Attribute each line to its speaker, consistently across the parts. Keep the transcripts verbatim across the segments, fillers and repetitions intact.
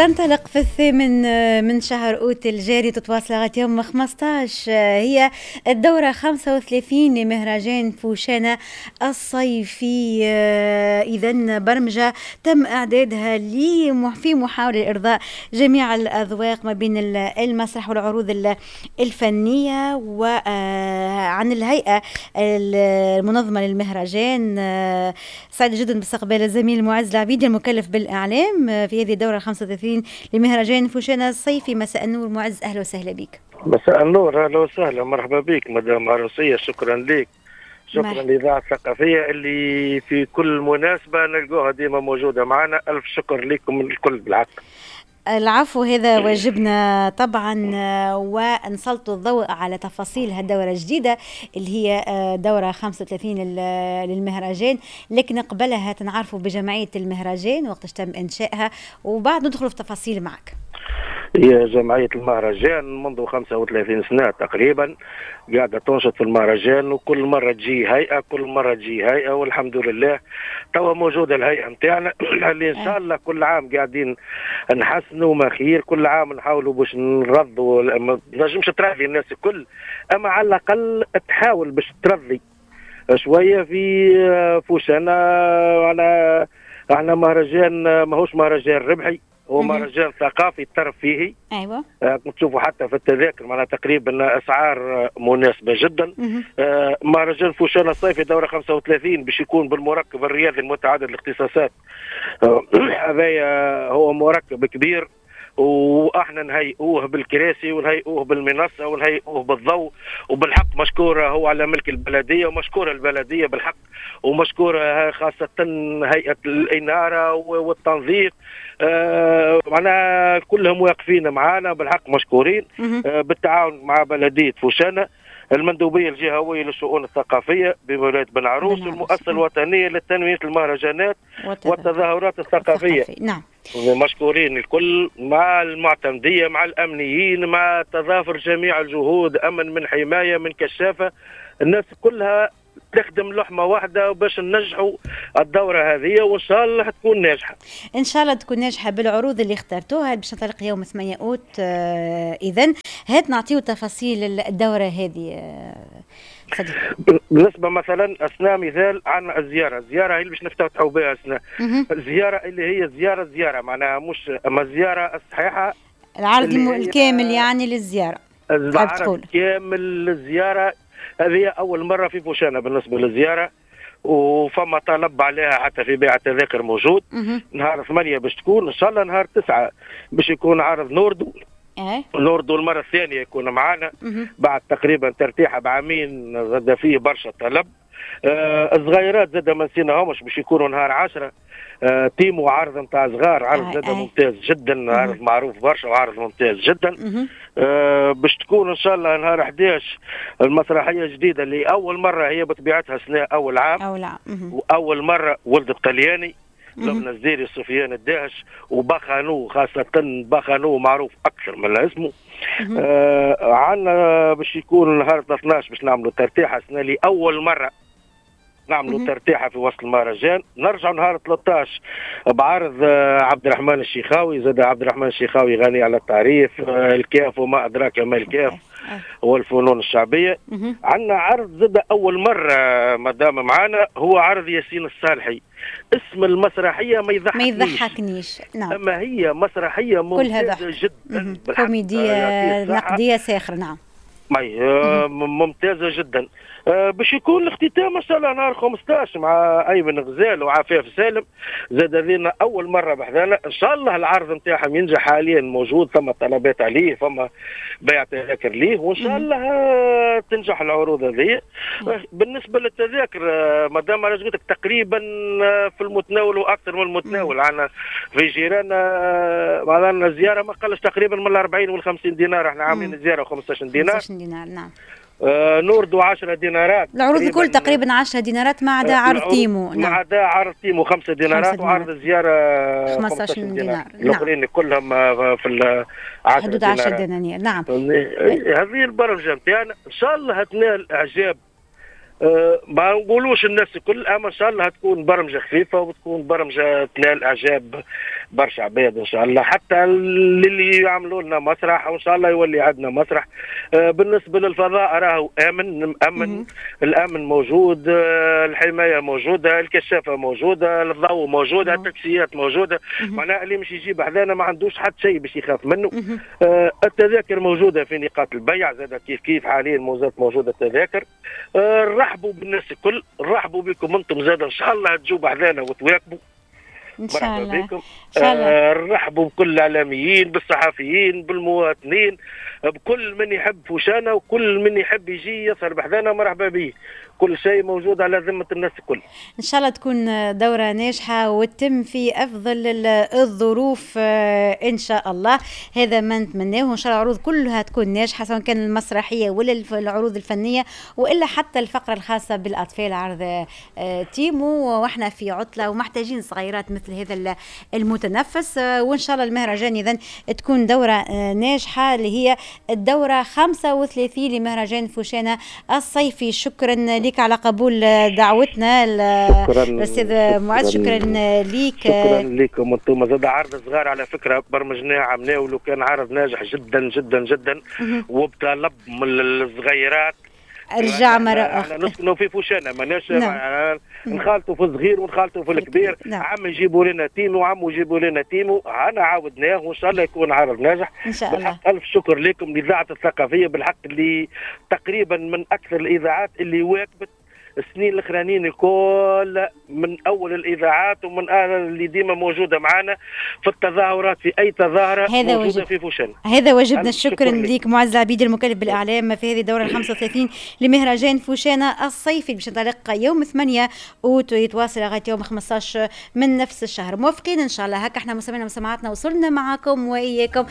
Speaker 1: تنطلق في الثامن من شهر أوت الجاري، تتواصل لغاية يوم خمسطاش. هي الدورة خمسة وثلاثين لمهرجان فوشانة الصيفي. إذا برمجة تم إعدادها في محاولة إرضاء جميع الأذواق ما بين المسرح والعروض الفنية. وعن الهيئة المنظمة للمهرجان، سعيد جدا باستقبال الزميل المعز العبيدي المكلف بالإعلام في هذه الدورة خمسة وثلاثين لمهرجان فوشانة الصيفي. مساء النور معز، أهلا وسهلا بك.
Speaker 2: مساء النور، أهلا وسهلا، مرحبا بك مدام عروسية. شكرا لك، شكرا للإذاعة الثقافية اللي في كل مناسبة نلقوها ديما موجودة معنا. ألف شكر لكم الكل بالحق.
Speaker 1: العفو، هذا واجبنا طبعا. ونسلط الضوء على تفاصيل هالدورة الجديدة اللي هي دورة خمسة وثلاثين للمهرجان، لكن قبلها تنعرفوا بجمعية المهرجان وقتاش تم إنشائها، وبعد ندخل في تفاصيل معك.
Speaker 2: هي جمعية المهرجان منذ خمسة وثلاثين سنة تقريبا قاعدة تنشط في المهرجان، وكل مرة تجي هيئة كل مرة تجي هيئة، والحمد لله توا موجودة الهيئة نتاعنا اللي إن شاء الله كل عام قاعدين نحسنوا ما خير. كل عام نحاولوا باش نرضوا، ما نجمش ترضي الناس الكل، أما على الأقل تحاول باش ترضي شوية في فوشانة. أنا احنا مهرجان ماهوش مهرجان ربحي، هو مهرجان ثقافي ترفيهي.
Speaker 1: ايوه،
Speaker 2: آه تشوفوا حتى في التذاكر معنا تقريبا اسعار مناسبه جدا. آه مهرجان فوشانة الصيفي دوره خمسة وثلاثين باش يكون بالمركب الرياضي المتعدد الاختصاصات. هذايا آه هو مركب كبير، واحنا نهيئوه بالكراسي ونهيئوه بالمنصه ونهيئوه بالضوء، وبالحق مشكوره هو على ملك البلديه، ومشكوره البلديه بالحق، ومشكوره خاصه هيئه الاناره والتنظيف. آه معنا كلهم واقفين معنا بالحق مشكورين. آه بالتعاون مع بلديه فوشانة، المندوبيه الجهويه للشؤون الثقافيه بولايه بن عروس، والمؤسسه الوطنيه لتنميه المهرجانات والتظاهرات الثقافيه.
Speaker 1: نعم،
Speaker 2: مشكورين الكل، مع المعتمديه مع الامنيين مع تضافر جميع الجهود، امن من حمايه من كشافه، الناس كلها تخدم لحمه واحده باش ننجحوا الدوره هذه، وان شاء الله تكون ناجحه.
Speaker 1: ان شاء الله تكون ناجحه بالعروض اللي اخترتوها باش ننطلق يوم ثمانية اوت. آه اذا هات نعطيو تفاصيل الدوره هذه. آه صديق،
Speaker 2: بالنسبه مثلا اثناء مثال عن الزياره، الزياره هي اللي باش نفتتحوا بها اثناء الزياره اللي هي زياره زياره معناها مش اما الزياره الصحيحه،
Speaker 1: العرض الكامل يعني للزياره.
Speaker 2: العرض كامل للزياره هذه أول مرة في فوشانة بالنسبة للزيارة، وفما طلب عليها حتى في بيع التذاكر موجود. نهار ثمانية باش تكون إن شاء الله، نهار تسعة باش يكون عرض نوردو.
Speaker 1: أه؟
Speaker 2: نوردو المرة الثانية يكون معنا بعد تقريبا ترتيحة بعامين، زاد فيه برشا طلب. آه الصغيرات زاد ما نسيناهمش باش يكونوا نهار عشرة. آه تيمو عرض نتاع صغار، عرض زاد ممتاز جدا، عرض معروف برشا وعرض ممتاز جدا. آه باش تكون ان شاء الله نهار أحد عشر المسرحيه الجديده اللي اول مره هي بطبيعتها سنه اول عام،
Speaker 1: اول عام
Speaker 2: واول مره ولد الطلياني لبنى الزيري سفيان الداهش، وبخانو خاصه بخانو معروف اكثر من اسمه. آه عندنا باش يكون نهار اثناش باش نعملوا ترتيحه السنه اللي اول مره نعملوا ترتيحه في وسط المهرجان. نرجع نهار ثلاثة عشر بعرض عبد الرحمن الشيخاوي، زاد عبد الرحمن الشيخاوي غني على التعريف، الكاف وما ادراك ما الكاف والفنون الشعبيه. عندنا عرض زاد اول مره مدام معانا، هو عرض ياسين الصالحي. اسم المسرحيه ما يضحكنيش
Speaker 1: ما يضحكنيش نعم،
Speaker 2: اما هي مسرحيه ممتازه جدا،
Speaker 1: كوميديه نقديه ساخره. نعم،
Speaker 2: ممتازه جدا. أه باش يكون الاختتام ان شاء الله نهار خمسطاش مع ايمن غزال وعفاف سالم، زاد ذينا اول مره بحذانا. ان شاء الله العرض نتاعهم ينجح، حاليا موجود ثم طلبات عليه، ثم بيع تذاكر ليه، وان شاء الله أه تنجح العروض هذه. أه بالنسبه للتذاكر أه مدام انا قلت لك تقريبا أه في المتناول واكثر من المتناول. عندنا في جيراننا أه معنا زياره ما قلش تقريبا من الأربعين والخمسين دينار، احنا عاملين زياره خمسطاش دينار.
Speaker 1: خمسطاش دينار نعم.
Speaker 2: آه نوردو عشرة دينارات،
Speaker 1: العروض الكل تقريبا عشرة دينارات ما عدا عرض تيمو.
Speaker 2: نعم، ما عدا عرض تيمو خمسة دينارات، وعرض الزيارة
Speaker 1: خمسطاش دينار.
Speaker 2: الاخرين نعم. كلهم في
Speaker 1: حدود عشرة دنانير. نعم،
Speaker 2: هذه البرمجه نتاعنا ان شاء الله هتنال اعجاب. أه ما نقولوش الناس الكل، اما ان شاء الله هتكون برمجه خفيفه وتكون برمجه تنال اعجاب برشا عباد ان شاء الله، حتى اللي يعملوا لنا مسرح وان شاء الله يولي عندنا مسرح. آه بالنسبه للفضاء راهو امن امن الامن موجود، آه الحمايه موجوده، الكشافه موجوده، الضوء موجوده، التاكسيات موجوده، معناها اللي مش يجيب حذانا ما عندوش حتى شيء باش يخاف منه. آه التذاكر موجوده في نقاط البيع زاد كيف كيف حاليا موجود موجوده التذاكر. آه رحبوا بالناس الكل، رحبوا بكم انتم زاد ان شاء الله تجوا بحذانا وتواكبوا
Speaker 1: ان شاء الله.
Speaker 2: بكم. آه رحبوا بكل الاعلاميين، بالصحفيين، بالمواطنين، بكل من يحب فوشانة وكل من يحب يجي يسهر بحذانا مرحبا به. كل شيء موجود على ذمة الناس الكل.
Speaker 1: إن شاء الله تكون دورة ناجحة وتتم في أفضل الظروف إن شاء الله. هذا ما نتمناه، وإن شاء الله العروض كلها تكون ناجحة، سواء كان المسرحية ولا العروض الفنية وإلا حتى الفقرة الخاصة بالأطفال، عرض تيمو. وإحنا في عطلة ومحتاجين صغيرات مثل هذا المتنفس، وإن شاء الله المهرجان إذن تكون دورة ناجحة اللي هي الدورة خمسة وثلاثين لمهرجان فوشانة الصيفي. شكرا لك على قبول دعوتنا الاستاذ معز، شكرا لك.
Speaker 2: شكرا لكم انتم. زاد عرض صغار على فكره برمجناه عملناه ولو كان عرض ناجح جدا جدا جدا وبطلب من الصغيرات.
Speaker 1: ارجع مرة أخرى.
Speaker 2: احنا نسكنوا في فوشانة، ماناش نخالطوا في الصغير ونخالطوا في الكبير. نعم. عم يجيبوا لنا تيمو وعم يجيبوا لنا تيمو، انا عاودناه وان شاء الله يكون عرض ناجح
Speaker 1: ان شاء الله.
Speaker 2: بالحق الف شكر لكم الاذاعه الثقافيه، بالحق اللي تقريبا من اكثر الاذاعات اللي واكبت السنين الاخرانيين الكل، من اول الاذاعات ومن اللي ديما موجوده معنا في التظاهرات، في اي تظاهره موجوده وجب. في فوشانة.
Speaker 1: هذا واجبنا. شكرا لك معز العبيدي المكلف بالاعلام في هذه الدوره الخمسة وثلاثين لمهرجان فوشانة الصيفي، باش ينطلق يوم ثمانية اوت ويتواصل لغايه يوم خمسطاش من نفس الشهر. موافقين ان شاء الله. هكا احنا مستمعينا ومستمعاتنا وصلنا معكم واياكم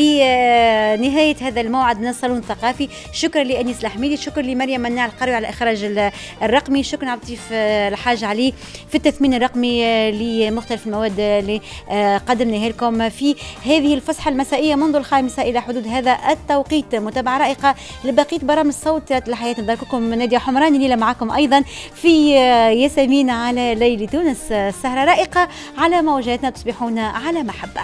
Speaker 1: لنهايه هذا الموعد من الصالون الثقافي. شكرا لانيس الحميدي، شكرا لمريم مناع القروي على اخراج الرقمي، شكرا عبد اللطيف الحاج علي في التثمين الرقمي لمختلف المواد اللي قدمناها لكم في هذه الفسحه المسائيه منذ الخامسه الى حدود هذا التوقيت. متابعه رائقه لبقيه برامج الصوت لحياه نذكركم. ناديه حمراني ليله معكم ايضا في ياسمين على ليل تونس، سهره رائقه على موجاتنا، تصبحون على محبه.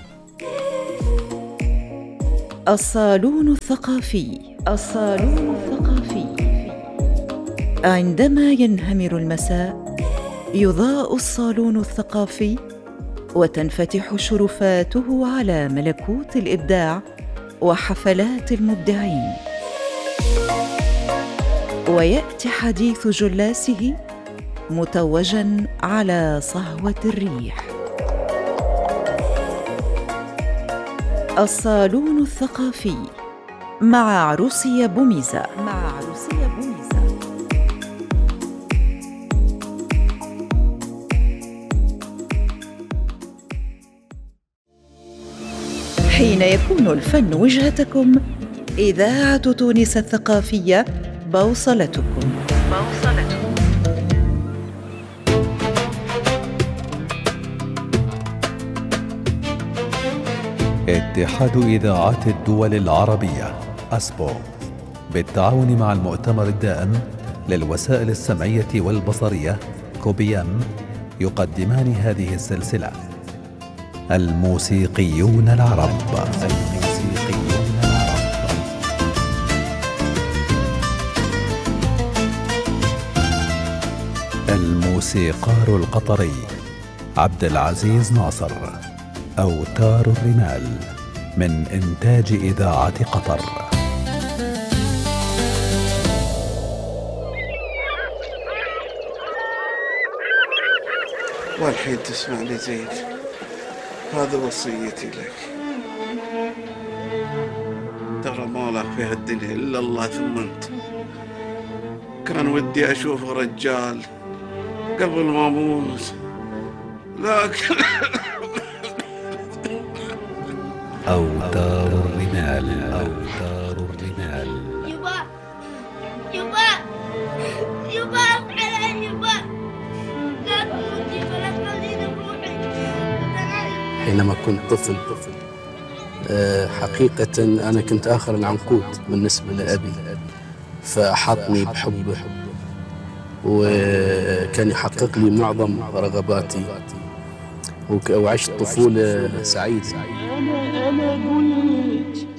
Speaker 3: الصالون الثقافي. الصالون الثقافي. عندما ينهمر المساء يضاء الصالون الثقافي وتنفتح شرفاته على ملكوت الإبداع وحفلات المبدعين، ويأتي حديث جلاسه متوجا على صهوة الريح. الصالون الثقافي مع عروسية بوميزة. مع عروسية بوميزة. حين يكون الفن وجهتكم، إذاعة تونس الثقافية بوصلتكم. بوصلتكم.
Speaker 4: اتحاد إذاعات الدول العربية أسبو بالتعاون مع المؤتمر الدائم للوسائل السمعية والبصرية كوبيام يقدمان هذه السلسلة الموسيقيون العرب. الموسيقيون العرب. الموسيقار القطري عبد العزيز ناصر، أوتار الرمال، من إنتاج إذاعة قطر.
Speaker 5: والحين تسمع لي زيد، هذا وصيتي لك. ترى ما لك في هالدنيا إلا الله ثم أنت. كان ودي أشوف رجال قبل ما أموت، لكن
Speaker 4: أوتار الرمال. أوتار الرمال.
Speaker 6: يبا يبا يبا على يبا، لا تموتي ولا تخليني بروحي.
Speaker 7: حينما كنت طفل حقيقة أنا كنت آخر العنقود بالنسبة لأبي، فأحاطني بحبه وكان يحقق لي معظم رغباتي، وعشت طفولة سعيدة.
Speaker 8: أنا أنا أقول